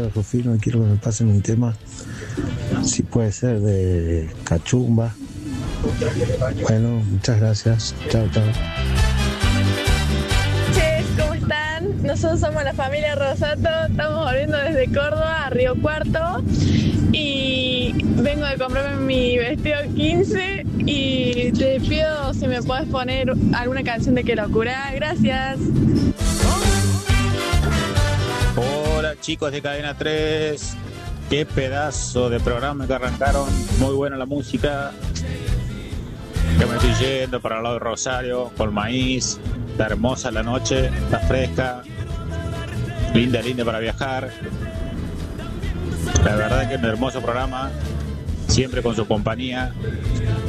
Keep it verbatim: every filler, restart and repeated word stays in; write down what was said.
de Rufino y quiero que me pasen un tema, si puede ser de Cachumba. Bueno, muchas gracias. Chao, chao. Che, ¿cómo están? Nosotros somos la familia Rosato, estamos volviendo desde Córdoba a Río Cuarto y vengo de comprarme mi vestido quince y te pido si me puedes poner alguna canción de Qué Locura. Gracias. Hola chicos de Cadena tres, qué pedazo de programa que arrancaron, muy buena la música. Que me estoy yendo para el lado de Rosario con maíz, está hermosa la noche, está fresca, linda, linda para viajar. La verdad que es un hermoso programa, siempre con su compañía.